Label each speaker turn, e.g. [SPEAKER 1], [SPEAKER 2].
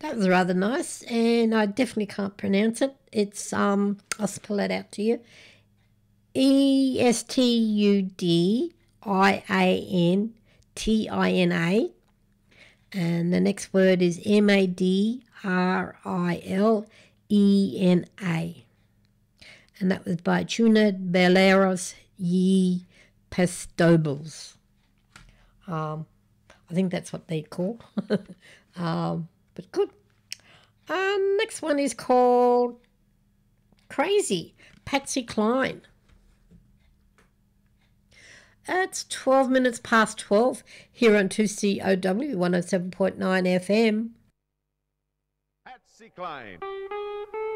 [SPEAKER 1] That was rather nice, and I definitely can't pronounce it. It's I'll spell it out to you. Estudintina, and the next word is Madrilena, and that was by Tuna Beleros Ye Pestobles. I think that's what they call. But good. Next one is called Crazy, Patsy Cline. It's 12 minutes past 12 here on 2COW 107.9 FM.
[SPEAKER 2] Patsy Cline.